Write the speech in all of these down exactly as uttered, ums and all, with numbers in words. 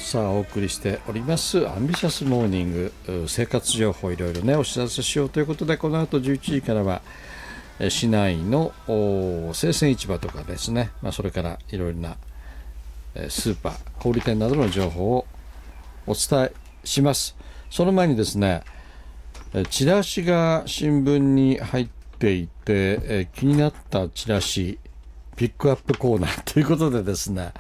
さあお送りしておりますアンビシャスモーニング、生活情報いろいろねお知らせしようということで、この後じゅういちじからは市内の生鮮市場とかですね、まあ、それからいろいろなスーパー小売店などの情報をお伝えします。その前にですね、チラシが新聞に入っていて気になったチラシピックアップコーナーということでですね、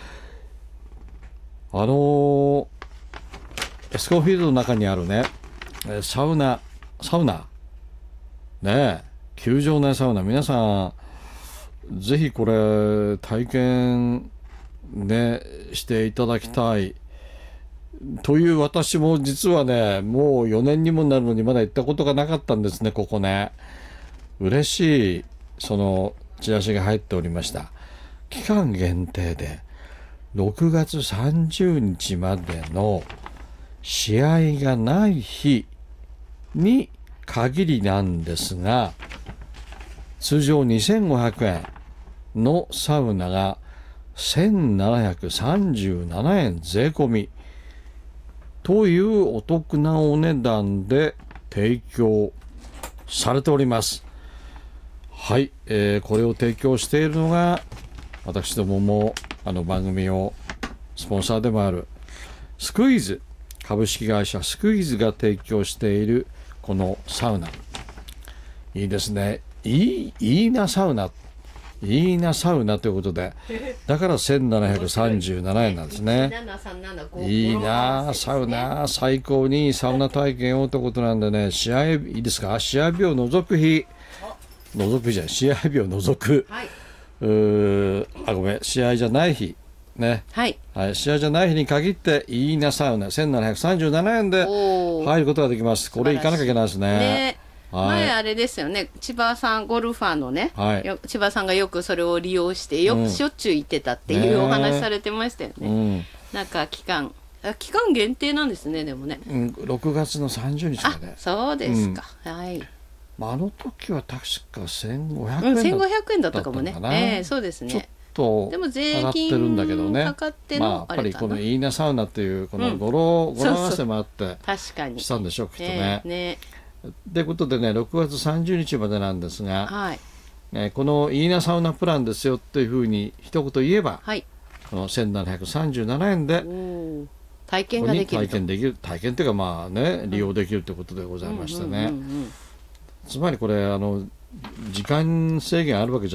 あのエスコンフィールドの中にあるねサウナサウナねえ球場内サウナ、皆さんぜひこれ体験ねしていただきたいという、私も実はねもうよねんにもなるのにまだ行ったことがなかったんですね。ここね嬉しいそのチラシが入っておりました。期間限定でろくがつさんじゅうにちまでの試合がない日に限りなんですが、通常にせんごひゃくえんのサウナがせんななひゃくさんじゅうななえん税込みというお得なお値段で提供されております。はい、えー、これを提供しているのが私どももあの番組をスポンサーでもあるスクイーズ株式会社スクイーズが提供しているこのサウナ、いいですね。いい、いいなサウナいいなサウナということで、だからせんななひゃくさんじゅうななえんなんですね。いいなサウナ、最高にサウナ体験をということなんでね、試合いいですか、試合日を除く日除くじゃない試合日を除く、はい、うーあごめん試合じゃない日ね、はいはい、試合じゃない日に限っていいなサウナせんななひゃくさんじゅうななえんで入ることができます。これ行かなきゃいけないですね。ね、はい、前あれですよね、千葉さんゴルファーのね、はい、千葉さんがよくそれを利用してよくしょっちゅう行ってたっていうお話されてましたよね。うん、なんか期間期間限定なんですね。でもね、うん、ろくがつのさんじゅうにちまで。あ、そうですか、うん、はい。まあ、あの時は確かせんごひゃくえんだったかな、うん、せんごひゃくえんだったかもね、えー、そうですね。ちょっとでも税金上がってるんだけどね、かかってのあれかな、まあ、やっぱりこのいいなサウナっていうこの語呂、うん、語呂合わせもあって確かにしたんでしょうきっとね。という、ね、ことでねろくがつさんじゅうにちまでなんですが、はいね、このいいなサウナプランですよっていうふうに一言言えば、はい、このせんななひゃくさんじゅうななえんで体験ができると、体験できる体験というかまあね利用できるということでございましてね、つまりこれあの時間制限あるわけじゃ